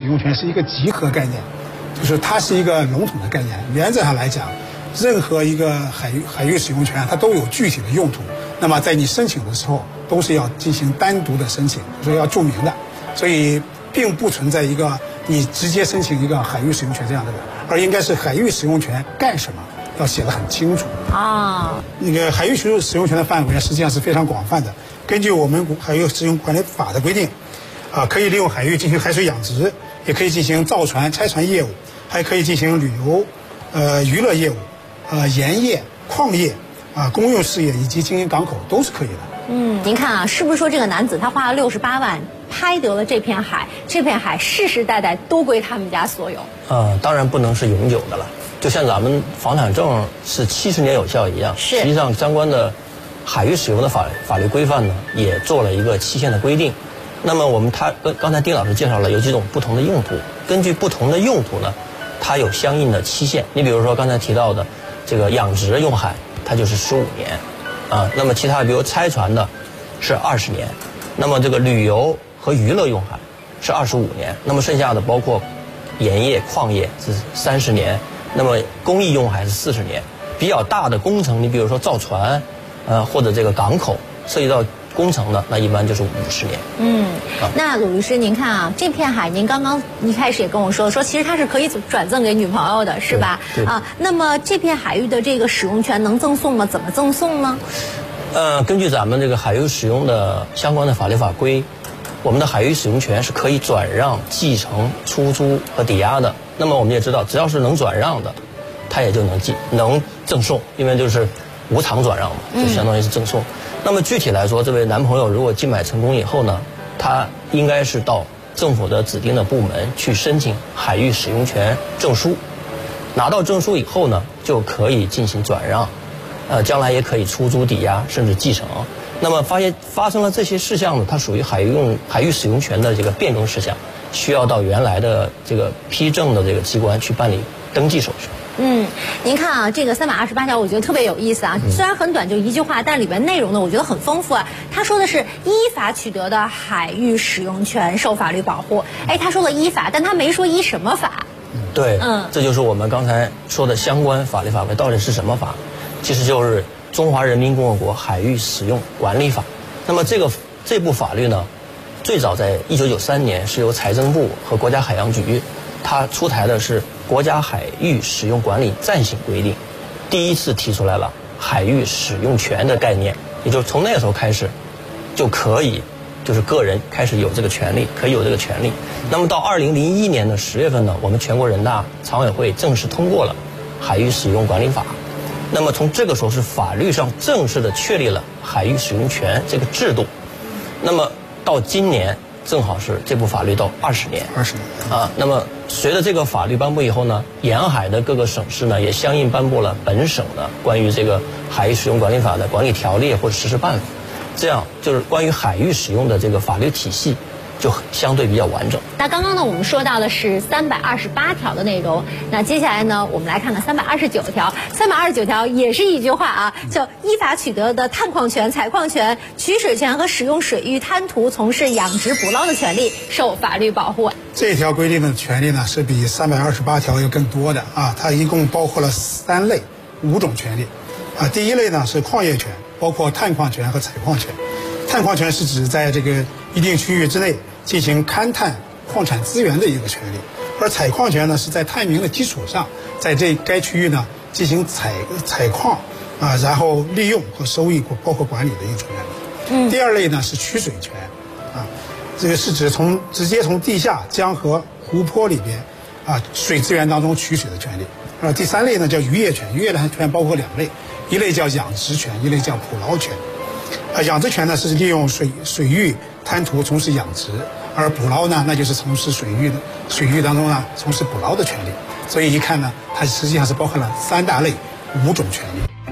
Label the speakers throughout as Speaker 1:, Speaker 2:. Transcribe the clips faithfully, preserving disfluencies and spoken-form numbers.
Speaker 1: 用权是一个集合概念，就是它是一个笼统的概念。原则上来讲，任何一个海域海域使用权它都有具体的用途，那么在你申请的时候都是要进行单独的申请，所以要注明的，所以并不存在一个你直接申请一个海域使用权这样的，而应该是海域使用权干什么要写得很清楚啊。那个海域使用使用权的范围实际上是非常广泛的，根据我们海域使用管理法的规定，啊，可以利用海域进行海水养殖，也可以进行造船、拆船业务，还可以进行旅游、呃娱乐业务、呃盐业、矿业啊、公用事业以及经营港口都是可以的。
Speaker 2: 嗯，您看啊，是不是说这个男子他花了六十八万拍得了这片海，这片海世世代代都归他们家所有？
Speaker 3: 呃，当然不能是永久的了，就像咱们房产证是七十年有效一样，
Speaker 2: 是
Speaker 3: 实际上相关的海域使用的法法律规范呢，也做了一个期限的规定。那么我们他跟刚才丁老师介绍了有几种不同的用途，根据不同的用途呢，它有相应的期限。你比如说刚才提到的这个养殖用海，它就是十五年，啊，那么其他比如拆船的是二十年，那么这个旅游和娱乐用海是二十五年，那么剩下的包括盐业、矿业是三十年，那么公益用海是四十年。比较大的工程，你比如说造船，呃或者这个港口涉及到工程的，那一般就是五十年。
Speaker 2: 嗯，那鲁律师，您看啊，这片海，您刚刚一开始也跟我说，说其实它是可以转赠给女朋友的，是吧？
Speaker 3: 对。对
Speaker 2: 啊，那么这片海域的这个使用权能赠送吗？怎么赠送呢？
Speaker 3: 呃，根据咱们这个海域使用的相关的法律法规，我们的海域使用权是可以转让、继承、出租和抵押的。那么我们也知道，只要是能转让的，它也就能继能赠送，因为就是无偿转让嘛，就相当于是赠送。嗯、那么具体来说，这位男朋友如果竞买成功以后呢，他应该是到政府的指定的部门去申请海域使用权证书，拿到证书以后呢，就可以进行转让，呃，将来也可以出租、抵押，甚至继承。那么发现发生了这些事项呢，它属于海域用海域使用权的这个变更事项，需要到原来的这个批证的这个机关去办理登记手续。
Speaker 2: 嗯，您看啊，这个三百二十八条，我觉得特别有意思啊。虽然很短，就一句话，但里边内容呢，我觉得很丰富啊。他说的是依法取得的海域使用权受法律保护。哎，他说了依法，但他没说依什么法。
Speaker 3: 对，嗯，这就是我们刚才说的相关法律法规到底是什么法？其实就是《中华人民共和国海域使用管理法》。那么这个这部法律呢，最早在一九九三年是由财政部和国家海洋局，它出台的是《国家海域使用管理暂行规定》，第一次提出来了海域使用权的概念，也就是从那个时候开始，就可以，就是个人开始有这个权利，可以有这个权利。那么到二零零一年的十月份呢，我们全国人大常委会正式通过了《海域使用管理法》。那么从这个时候是法律上正式的确立了海域使用权这个制度。那么到今年正好是这部法律到二十年，
Speaker 1: 二十年
Speaker 3: 啊。那么随着这个法律颁布以后呢，沿海的各个省市呢也相应颁布了本省的关于这个海域使用管理法的管理条例或者实施办法，这样就是关于海域使用的这个法律体系就相对比较完整。
Speaker 2: 那刚刚呢，我们说到的是三百二十八条的内容。那接下来呢，我们来看看三百二十九条。三百二十九条也是一句话啊，叫依法取得的探矿权、采矿权、取水权和使用水域滩涂从事养殖捕捞的权利受法律保护。
Speaker 1: 这条规定的权利呢，是比三百二十八条要更多的啊，它一共包括了三类五种权利啊。第一类呢是矿业权，包括探矿权和采矿权。探矿权是指在这个一定区域之内进行勘探矿产资源的一个权利，而采矿权呢是在探明的基础上，在这该区域呢进行采采矿啊，然后利用和收益包括管理的一种权利。嗯。第二类呢是取水权，啊，这个是指从直接从地下江河湖泊里边啊水资源当中取水的权利。啊，第三类呢叫渔业权，渔业权包括两类，一类叫养殖权，一类叫捕捞权。啊，养殖权呢是利用水水域滩涂从事养殖，而捕捞呢，那就是从事水域的水域当中呢从事捕捞的权利。所以一看呢，它实际上是包含了三大类五种权利。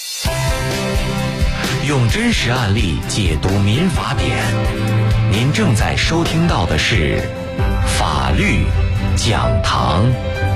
Speaker 4: 用真实案例解读民法典，您正在收听到的是法律讲堂。